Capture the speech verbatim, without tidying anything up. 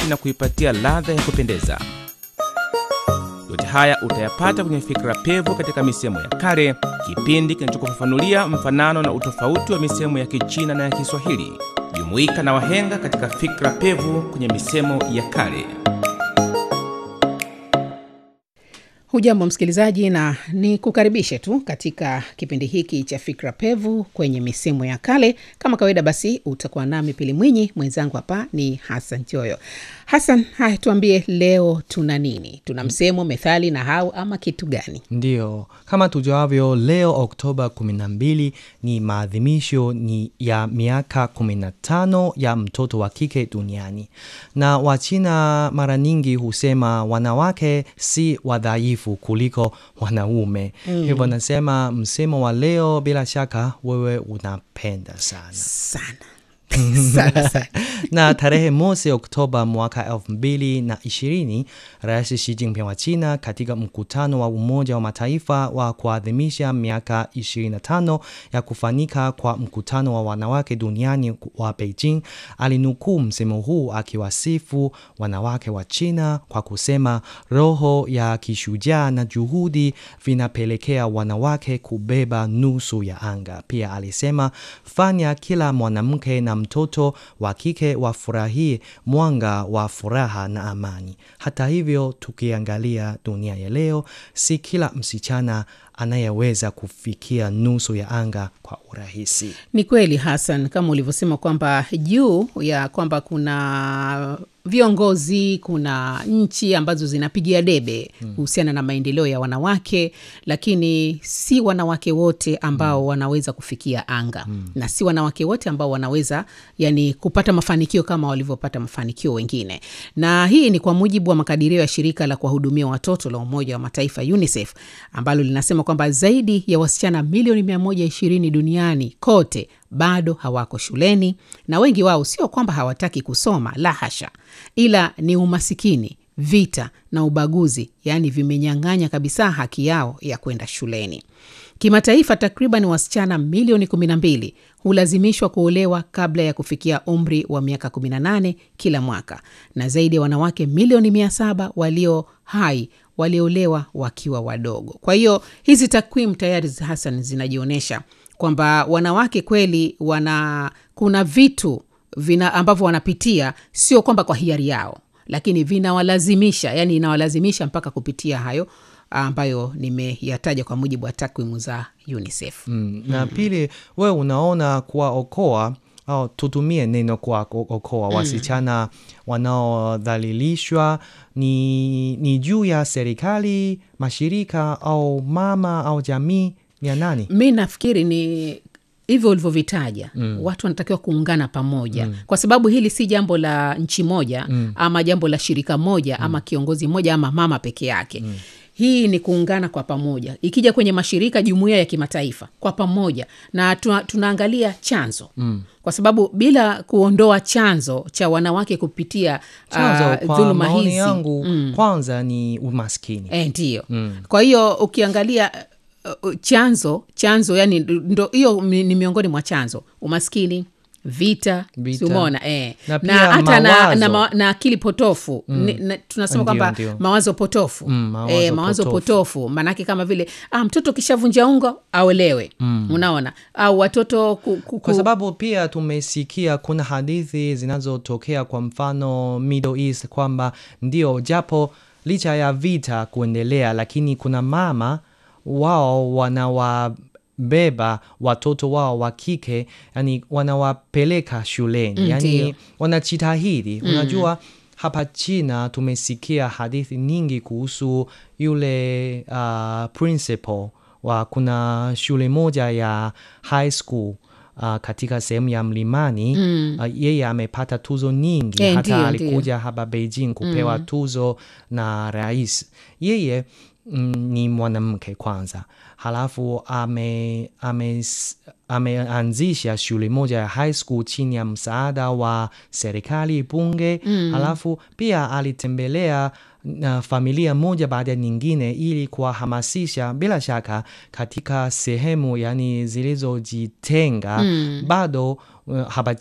tofauti na kuipatia ladha ya kupendeza. Yote haya utayapata kwenye Fikra Pevu katika misemo ya kale, kipindi kinachokufafanulia mfanano na utofauti wa misemo ya Kichina na ya Kiswahili. Jumuika na wahenga katika Fikra Pevu kwenye misemo ya kale. Hujambo msikilizaji, na ni kukaribishe tu katika kipindi hiki cha Fikra Pevu kwenye misemo ya kale. Kama kawaida basi utakuwa nami Pili Mwinyi, mwenzangu hapa ni Hassan Choyo. Hassan, hai tuambie leo tuna nini? Tuna msemo, methali, nahau ama kitu gani? Ndio, kama tujuavyo leo Oktoba kumi na mbili ni maadhimisho ni ya miaka kumi na tano ya mtoto wa kike duniani. Na Wachina mara nyingi husema wanawake si wadhaifu kuliko wanaume. Mm. Hivyo nasema msemo wa leo bila shaka wewe unapenda sana. Sana. sana, sana. Na tarehe mosi Oktoba mwaka elfu mbili na ishirini, Rais Xi Jinping wa China katika mkutano wa Umoja wa Mataifa wa kuadhimisha miaka ishirini na tano ya kufanyika kwa mkutano wa wanawake duniani wa Beijing, alinukuu msemo huu akiwasifu wanawake wa China kwa kusema roho ya kishujaa na juhudi vinapelekea wanawake kubeba nusu ya anga. Pia alisema fanya kila mwanamke na mtoto wa kike wafurahie mwanga wa furaha na amani. Hata hivyo, tukiangalia dunia ya leo, si kila msichana anayeweza kufikia nusu ya anga kwa urahisi. Ni kweli Hassan, kama ulivyosema kwamba juu ya kwamba kuna viongozi, kuna nchi ambazo zinapigia debe kuhusiana na maendeleo ya wanawake, lakini si wanawake wote ambao hmm. wanaweza kufikia anga. Hmm. Na si wanawake wote ambao wanaweza yani kupata mafanikio kama walivyopata mafanikio wengine. Na hii ni kwa mujibu wa makadirio ya shirika la kuwahudumia watoto la Umoja wa Mataifa UNICEF, ambalo linasema kwamba zaidi ya wasichana milioni mia moja ishirini duniani kote bado hawako shuleni, na wengi wao sio kwamba hawataki kusoma, la hasha, ila ni umasikini, vita na ubaguzi, yani vimenyang'anya kabisa haki yao ya kwenda shuleni. Kimataifa takriban wasichana milioni kumi na mbili hulazimishwa kuolewa kabla ya kufikia umri wa miaka kumi na nane kila mwaka, na zaidi ya wanawake milioni mia saba walio hai waliolewa wakiwa wadogo. Kwa hiyo hizi takwimu tayari Hassan zinajionyesha kwamba wanawake kweli wana kuna vitu vina ambavyo wanapitia, sio kwamba kwa hiari yao, lakini vinawalazimisha, yani inawalazimisha mpaka kupitia hayo ambayo nimeyataja kwa mujibu wa takwimu za UNICEF. Mm. Na pili, wewe unaona kuwa okoa au tutumie neno kwa okoa wasichana wanaodhalilishwa ni ni juu ya serikali, mashirika au mama au jamii ya nani? Mimi nafikiri ni hivyo ulivyovitaja. Mm. Watu wanatakiwa kuungana pamoja. Mm. Kwa sababu hili si jambo la nchi moja, mm. ama jambo la shirika moja, mm. ama kiongozi moja ama mama peke yake. Mm. Hii ni kuungana kwa pamoja. Ikija kwenye mashirika, jumuiya ya kimataifa, kwa pamoja. Na tuna, tunaangalia chanzo. Mm. Kwa sababu bila kuondoa chanzo cha wanawake kupitia uh, dhuluma hizi, yangu, mm. kwanza ni umaskini. Eh, ndio. Mm. Kwa hiyo ukiangalia uh, chanzo, chanzo yani ndo hiyo ni miongoni mwa chanzo, umaskini, vita, umeona eh na, na hata na, na, na akili potofu. Mm. na, tunasema kwamba mawazo potofu. Mm, mawazo eh mawazo potofu, potofu. Manake kama vile ah mtoto kishavunja ungo aolewe. Mm. Unaona, au watoto ku, ku, kwa sababu pia tumesikia kuna hadithi zinazotokea kwa mfano Middle East kwamba ndio japo licha ya vita kuendelea, lakini kuna mama wao wanawa beba watoto wao wa kike, yani wanawapeleka shuleni. Mm, yani wanajitahidi. Mm. Unajua hapa China tumesikia hadithi nyingi kuhusu yule uh, principal wa kuna shule moja ya high school uh, katika sehemu ya mlimani. Mm. Uh, yeye amepata tuzo nyingi. E, hata ndiyo, alikuja ndiyo. hapa Beijing kupewa mm. tuzo na rais. Yeye mm, ni mwanamke kwanza. Halafu ame ame ameanzisha shule moja ya high school chini ya msaada wa serikali, bunge. Mm. Halafu pia alitembelea na familia moja baada ya nyingine ili kuwahamasisha, bila shaka katika sehemu yani zilizojitenga. Mm. bado uh, hapa